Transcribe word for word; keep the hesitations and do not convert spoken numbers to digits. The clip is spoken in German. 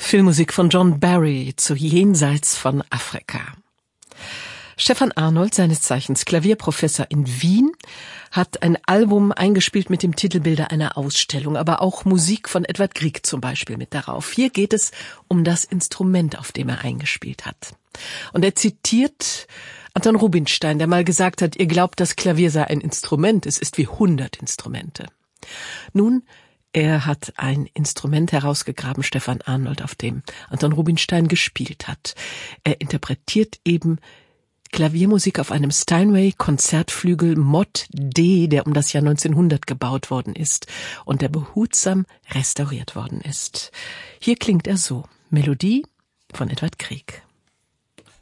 Filmmusik von John Barry zu Jenseits von Afrika. Stefan Arnold, seines Zeichens Klavierprofessor in Wien, hat ein Album eingespielt mit dem Titel Bilder einer Ausstellung, aber auch Musik von Edvard Grieg zum Beispiel mit darauf. Hier geht es um das Instrument, auf dem er eingespielt hat. Und er zitiert Anton Rubinstein, der mal gesagt hat, ihr glaubt, das Klavier sei ein Instrument, es ist wie hundert Instrumente. Nun, er hat ein Instrument herausgegraben, Stefan Arnold, auf dem Anton Rubinstein gespielt hat. Er interpretiert eben Klaviermusik auf einem Steinway-Konzertflügel Mod D, der um das Jahr neunzehnhundert gebaut worden ist und der behutsam restauriert worden ist. Hier klingt er so: Melodie von Edvard Grieg.